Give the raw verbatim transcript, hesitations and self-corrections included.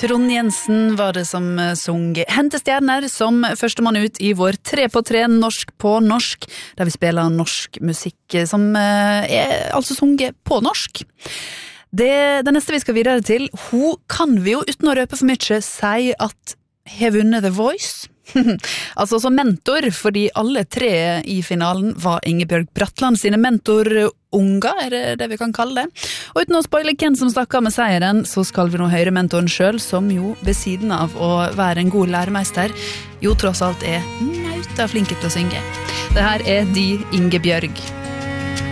Trond Jensen var det som sang Hente stjerner som førstemann ut i vår tre på tre norsk på norsk, der vi spiller norsk musikk som er altså sunget på norsk. Det, det neste vi skal videre til, hun kan vi jo uten å røpe for mye si at har vunnet The Voice. Altså som mentor, fordi alle tre i finalen var Ingebjørg Bratland sine mentorunger, er det det vi kan kalle det. Og uten å spoile hvem som snakker med seieren, så skal vi nå høre mentoren selv, som jo ved siden av å være en god læremeister, jo tross alt er nauta flinke til å synge. Det her er de Ingebjørg.